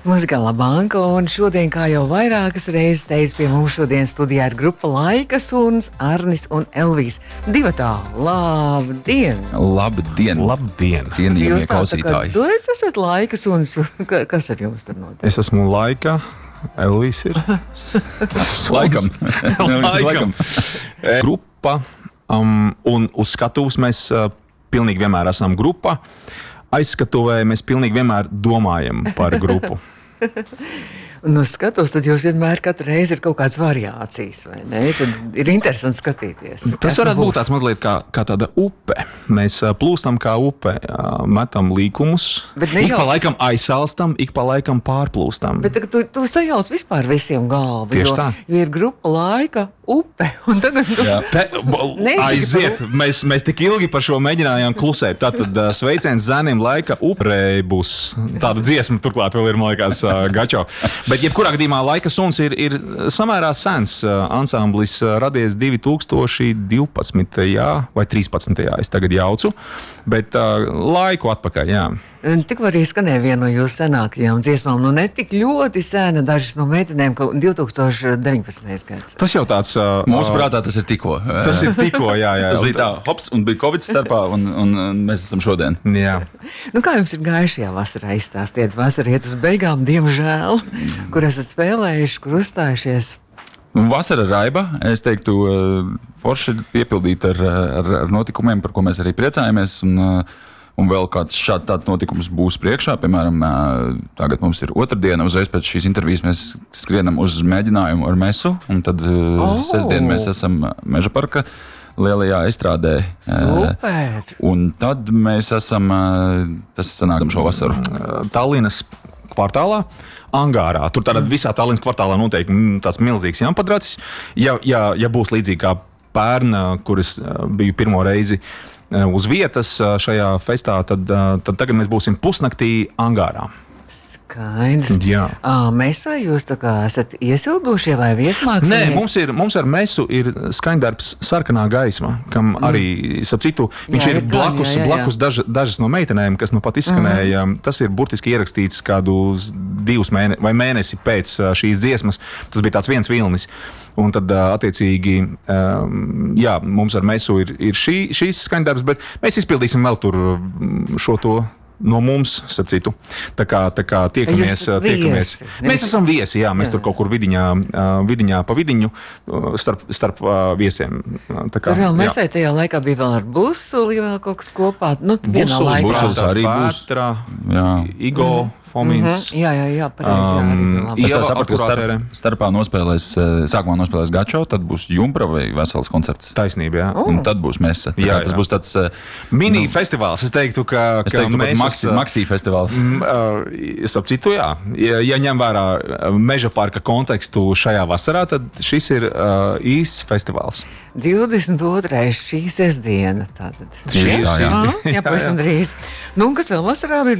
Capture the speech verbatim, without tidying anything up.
Muzikālā banka, un šodien, kā jau vairākas reizes teicu, pie mums šodien studijā ir grupa Laika Suns, Arnis un Elvijs. Divatā, labdien! Labdien! Labdien! Cienījamie klausītāji! Tu esat Laika Suns, kas ar jums tur notiek? Es esmu Laika, Elvijs ir. Laikam! Laikam! Grupa, um, un uz skatuves mēs uh, pilnīgi vienmēr esam grupa. Aizskatuvē mēs pilnīgi vienmēr domājam par grupu. Un uz skatos, tad jūs vienmēr katru reizi ir kaut kādas variācijas, vai ne? Tad ir interesanti skatīties. Tas varētu būt tāds mazliet kā, kā tāda upe. Mēs uh, plūstam kā upe, uh, metam līkumus, ik pa laikam aizsalstam, ik pa laikam pārplūstam. Bet tu, tu sajauc vispār visiem galvu. Tieši jo, tā. Jo ir grupa Laika, upe. Un tad tu... Te, aiziet, mēs, mēs tik ilgi par šo mēģinājām klusēt. Tātad uh, sveiciens zēniem Laika upurei būs. Tāda dziesma turklāt vēl ir, man liekas, uh, gačo. Bet jebkurā gadījumā Laika Suns ir, ir samērā sens ansamblis, radies divi tūkstoši divpadsmitajā vai trīspadsmitajā, es tagad jaucu, bet uh, laiku atpakaļ, jā. Tikko arī skanēja viena no jūsu senākajām dziesmām, nu ne tik ļoti sena, dažas no meitenēm, ka divi tūkstoši deviņpadsmitais gads. Tas jau tāds... Uh, Mūsu prātā tas ir tikko. Tas ir tikko, jā, jā. Tas bija tā, hops, un bija Covid starpā, un, un, un mēs esam šodien. Jā. Nu, kā jums ir gājušajā vasarā izstāstiet? Vasara iet uz beigām, diemžēl, kur esat spēlējuši, kur uzstājušies? Vasara raiba, es teiktu, forši piepildīt ar, ar, ar notikumiem, par ko mēs arī priecājamies, un, un vēl kāds šāds tāds notikums būs priekšā. Piemēram, tagad mums ir otrdiena, uzreiz pēc šīs intervijas mēs skrienam uz mēģinājumu ar mesu, un tad oh. sestdien mēs esam Meža parka lielajā estrādē. Super! Un tad mēs esam, tas sanākam šo vasaru. Tallinas kvartālā, Angārā. Tur tādā visā Tallinas kvartālā noteikti tāds milzīgs jampadracis. Ja, ja, ja būs līdzīgi kā pērn, kuras biju pirmo reizi uz vietas šajā festā, tad, tad tagad mēs būsim pusnaktī Angārā. Skaidrs. Jā. À, mēs vai jūs tā kā esat iesildušie vai viesmākslinieki? Nē, mums, ir, mums ar mesu ir skaņdarbs Sarkanā gaisma, kam mm. arī, sap citu, viņš jā, ir blakus, jā, jā, jā. blakus daž, dažas no meitenēm, kas nu pat izskanēja. Mm. Tas ir burtiski ierakstīts kādu divus mēne, vai mēnesi pēc šīs dziesmas. Tas bija tāds viens vilnis. Un tad, attiecīgi, jā, mums ar mesu ir, ir šī, šīs skaņdarbs, bet mēs izpildīsim vēl tur šo to no mums, sap citu. Tā kā, tā kā tiekamies, tiekamies. Mēs esam viesi, jā, mēs jā. tur kaut kur vidiņā, vidiņā pa vidiņu starp, starp viesiem. Tā kā, tur vēl mēs vai tajā laikā bija vēl ar Busuli vēl kaut kas kopā. Nu, vienā laikā. Busulis arī būs. Pētra, Igo, mm. Fomins. Mm-hmm. Jā, jā, jā, pareizi. Jā, um, es tā sapratu, ka starp, starpā nospēlēs, sākumā nospēlēs Gačo, tad būs Jumpra vai vesels koncerts. Taisnība, jā. Un tad būs Mesa. Tā jā, jā. Tas būs tāds... Mini nu, festivāls, es teiktu, ka... Es teiktu, ka Maxi, Maxi festivāls. Mm, uh, sap citu, jā. Ja, ja ņem vērā Meža parka kontekstu šajā vasarā, tad šis ir uh, īsts festivāls. divdesmit otrais šī sestdiena. Tātad. Tieši tā, jā. Jā, jā, pavisam drīz. Nu, un kas vēl vasarā ir?